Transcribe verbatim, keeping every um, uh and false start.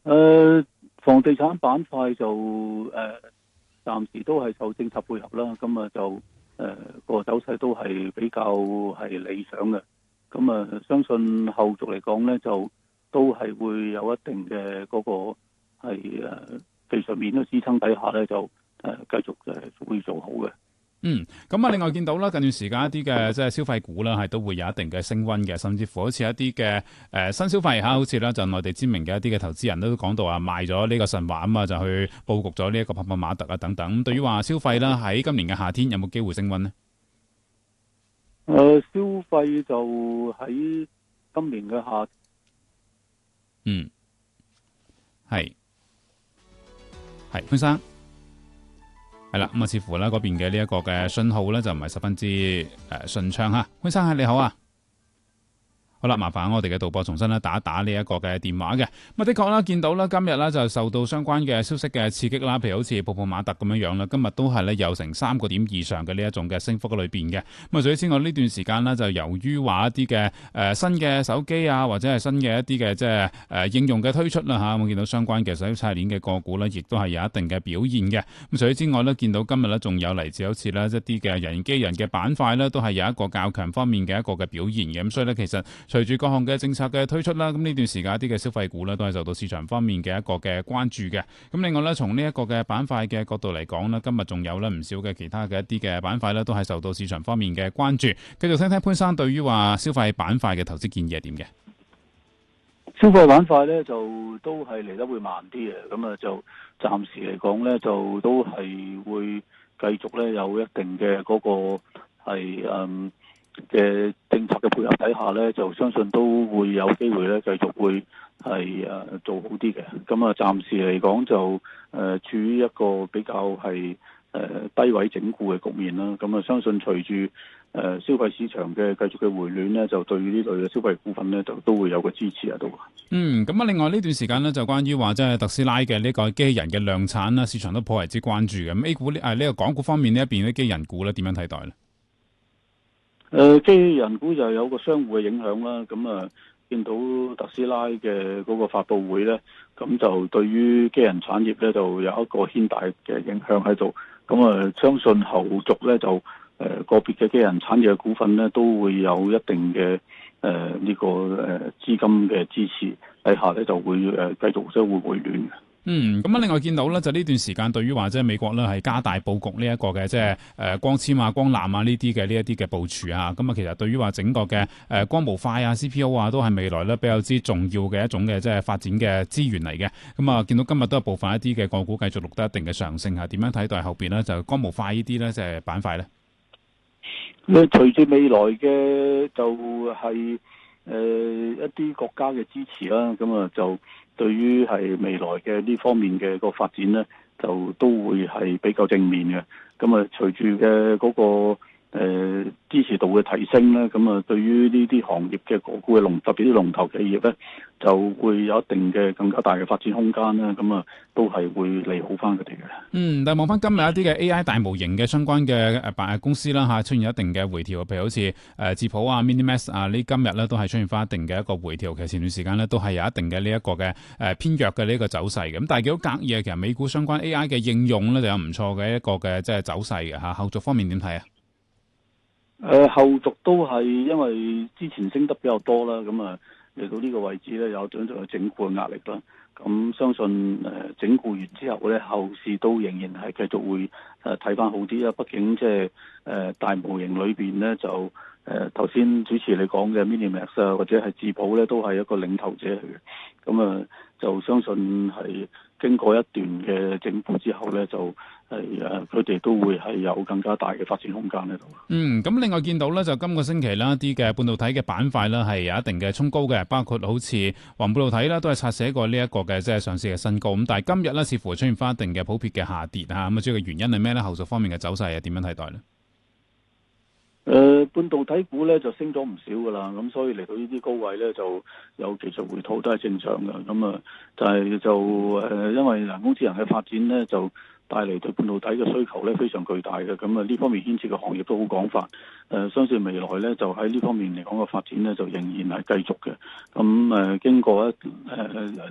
誒，房地產板塊就誒、呃、暫時都係受政策配合啦，咁啊就誒個、呃、走勢都係比較係理想嘅。咁啊相信後續嚟講咧，就都係會有一定嘅嗰個係誒技術面嘅支撐底下咧，就誒繼、呃、續誒會做好嘅。 嗯，咁啊，另外見到啦，近段時間一啲嘅即係消費股啦，係都會有一定嘅升溫嘅，甚至乎好似一啲嘅誒新消費嚇，好似咧就內地知名嘅一啲嘅投資人都講到話賣咗呢個神華啊嘛，就去佈局咗呢一個泡泡瑪特啊等等。咁對於話消費啦，喺今年嘅夏天有冇機會升溫呢？ 誒、呃，消費就喺今年嘅夏， 嗯，係係潘生。係啦，咁啊，似乎咧嗰邊嘅呢一個嘅信號咧就唔係十分之誒順暢吓。潘生，你好啊。好啦，麻煩我哋嘅導播重新咧打一打呢一個嘅電話嘅。咁啊，的確啦，見到啦，今日咧就受到相關嘅消息嘅刺激啦，譬如好似泡泡瑪特咁樣樣啦，今日都係咧有成三個點以上嘅呢一種嘅升幅裏邊嘅。咁啊，除此之外呢段時間呢，就由於話一啲嘅誒新嘅手機啊，或者係新嘅一啲嘅即係誒應用嘅推出啦吓，我見到相關嘅洗洗鏈嘅個股呢，亦都係有一定嘅表現嘅。咁除此之外呢，見到今日呢，仲有嚟自好似呢一啲嘅人機人嘅板塊呢，都係有一個較強方面嘅一個嘅表現嘅。咁所以呢，其實隨住各項嘅政策嘅推出啦，咁呢段時間一啲嘅消費股咧都係受到市場方面嘅一個嘅關注嘅。咁另外咧，從呢一個嘅板塊嘅角度嚟講咧，今日仲有咧唔少嘅其他嘅一啲嘅板塊咧，都係受到市場方面嘅關注。繼續聽聽潘生對於話消費板塊嘅投資建議係點嘅？ 消費板塊咧就都係嚟得會慢啲嘅，咁啊就暫時嚟講咧就都係會繼續咧有一定嘅嗰個係嗯。嘅政策嘅配合底下咧，就相信都會有機會咧，繼續會係誒做好啲嘅。咁啊，暫時嚟講就誒、呃、處於一個比較係誒、呃、低位整固嘅局面啦。咁啊，相信隨住誒消費市場嘅繼續嘅回暖咧，就對呢類嘅消費股份咧，就都會有個支持喺度。 嗯，咁啊，另外呢段時間呢，就關於話即係特斯拉嘅呢個機器人嘅量產啦，市場都頗為之關注嘅。咁 A 股呢誒呢個港股方面呢一邊啲機器人股咧點樣睇待咧？ 誒、呃，機器人股就有個相互嘅影響啦。咁啊，見到特斯拉嘅嗰個發佈會咧，咁就對於機器人產業咧就有一個牽帶嘅影響喺度。咁啊，相信後續咧就誒、呃、個別嘅機器人產業嘅股份咧都會有一定嘅誒呢個誒資金嘅支持底下咧就會誒繼續即係會回暖嘅。 嗯，咁啊，另外見到咧，就呢段時間對於話即係美國咧係加大佈局呢一個嘅即係誒光纖啊、光纜啊呢啲嘅呢一啲嘅部署啊，咁啊，其實對於話整個嘅誒光模塊啊、C P U 啊，都係未來咧比較之重要嘅一種嘅即係發展嘅資源嚟嘅。咁啊，見到今日都有部分一啲嘅個股繼續錄得一定嘅上升啊，點樣睇待後邊呢？就光模塊呢啲咧即係板塊咧？ 誒，隨住未來嘅就係、是、誒、呃、一啲國家嘅支持啦，咁啊就。對於係未來嘅呢方面嘅個發展呢，就都會係比較正面嘅。咁啊，隨住嘅嗰個、呃、支持度嘅提升呢，咁啊，對於呢啲行業嘅個股嘅龍，特別啲龍頭企業呢，就會有一定嘅更加大嘅發展空間啦。咁啊，都係會利好翻佢哋嘅。 嗯，但係望翻今日一啲嘅 A I 大模型嘅相關嘅誒辦公司啦嚇，出現一定嘅回調，譬如好似誒智譜啊、MiniMax 啊，呢今日咧都係出現翻一定嘅一個回調。其實前段時間咧都係有一定嘅呢一個嘅誒偏弱嘅呢個走勢嘅。咁但係幾多隔夜，其實美股相關 A I 嘅應用咧就有唔錯嘅一個嘅即係走勢嘅嚇。後續方面點睇啊？ 誒、呃，後續都係因為之前升得比較多啦，咁啊嚟到呢個位置咧有長長嘅整固嘅壓力啦。咁相信誒、呃、整固完之後咧，後市都仍然係繼續會誒睇翻好啲啦。畢竟即係誒大模型裏邊咧就誒頭先主持你講嘅 MiniMax 啊，或者係智譜咧都係一個領頭者嚟嘅。咁啊就相信係經過一段嘅整固之後咧，就係誒佢哋都會係有更加大嘅發展空間喺度。 嗯，咁另外見到咧，就今個星期啦，啲嘅半導體嘅板塊啦，係有一定嘅衝高嘅，包括好似華潤半導體啦，都係刷寫過呢一個嘅即係上市嘅新高。咁但係今日咧，似乎出現翻一定嘅普遍嘅下跌啊。咁啊，主要嘅原因係咩咧？後續方面嘅走勢係點樣睇待咧？ 誒、呃，半導體股咧就升咗唔少噶啦，咁所以嚟到呢啲高位咧就有技術回吐都係正常嘅。咁啊，就係就誒，因為人工智能嘅發展咧就帶嚟對半導體嘅需求咧非常巨大嘅。咁啊，呢方面牽涉嘅行業都好廣泛。誒、呃，相信未來咧就喺呢方面嚟講嘅發展咧就仍然係繼續嘅。咁誒、呃，經過一誒。呃